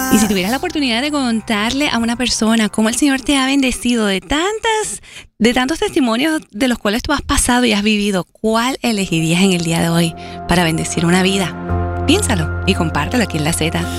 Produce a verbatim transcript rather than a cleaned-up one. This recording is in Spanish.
Y si tuvieras la oportunidad de contarle a una persona cómo el Señor te ha bendecido de tantas, de tantos testimonios de los cuales tú has pasado y has vivido, ¿cuál elegirías en el día de hoy para bendecir una vida? Piénsalo y compártelo aquí en La Z.